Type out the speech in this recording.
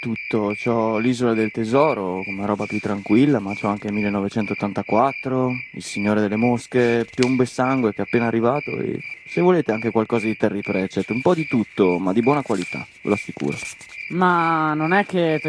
tutto. C'ho l'Isola del Tesoro come roba più tranquilla, ma c'ho anche 1984, Il Signore delle Mosche, Piombo e Sangue che è appena arrivato e se volete anche qualcosa di Terry Pratchett, un po' di tutto, ma di buona qualità, ve lo assicuro. Ma non è che